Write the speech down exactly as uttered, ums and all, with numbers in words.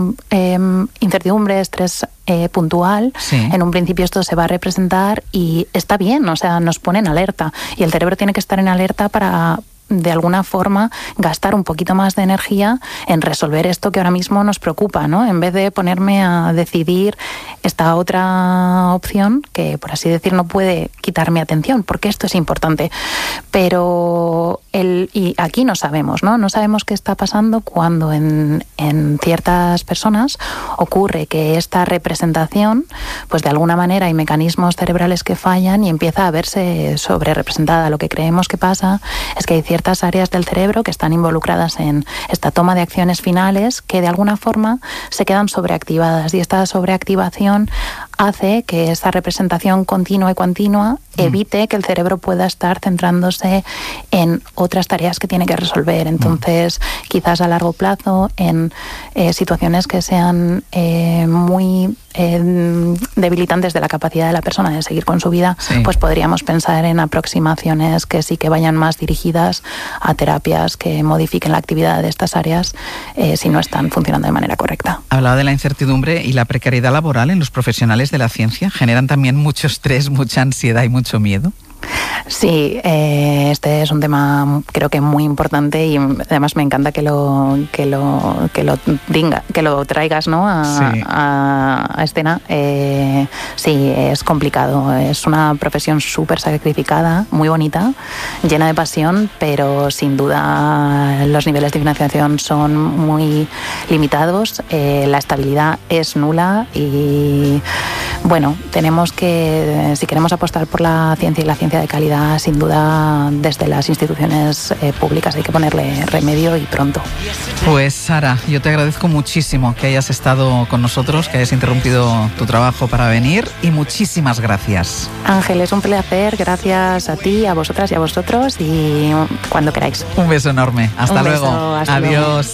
eh, incertidumbre, estrés eh, puntual, sí. En un principio esto se va a representar y está bien, o sea, nos pone en alerta y el cerebro tiene que estar en alerta para, de alguna forma, gastar un poquito más de energía en resolver esto que ahora mismo nos preocupa, ¿no? En vez de ponerme a decidir esta otra opción que, por así decir, no puede quitarme atención, porque esto es importante. Pero el, y aquí no sabemos, ¿no? No sabemos qué está pasando cuando en, en ciertas personas ocurre que esta representación, pues de alguna manera hay mecanismos cerebrales que fallan y empieza a verse sobre representada. Lo que creemos que pasa es que hay ciertas ciertas áreas del cerebro que están involucradas en esta toma de acciones finales que de alguna forma se quedan sobreactivadas y esta sobreactivación hace que esa representación continua y continua evite que el cerebro pueda estar centrándose en otras tareas que tiene que resolver. Entonces, quizás a largo plazo, en eh, situaciones que sean eh, muy eh, debilitantes de la capacidad de la persona de seguir con su vida, sí. Pues podríamos pensar en aproximaciones que sí que vayan más dirigidas a terapias que modifiquen la actividad de estas áreas eh, si no están funcionando de manera correcta. Hablaba de la incertidumbre y la precariedad laboral en los profesionales de la ciencia. ¿Generan también mucho estrés, mucha ansiedad y mucho miedo? Sí, eh, este es un tema creo que muy importante y además me encanta que lo que lo que lo dinga, que lo traigas, ¿no? a, sí. a, a escena. Eh, sí, es complicado. Es una profesión súper sacrificada, muy bonita, llena de pasión, pero sin duda los niveles de financiación son muy limitados. Eh, la estabilidad es nula y bueno, tenemos que, si queremos apostar por la ciencia y la ciencia de calidad, sin duda desde las instituciones eh, públicas hay que ponerle remedio y pronto. Pues Sara, yo te agradezco muchísimo que hayas estado con nosotros, que hayas interrumpido tu trabajo para venir y muchísimas gracias. Ángel, es un placer, gracias a ti, a vosotras y a vosotros y cuando queráis. Un beso enorme, hasta un luego. Beso, hasta Adiós. Luego.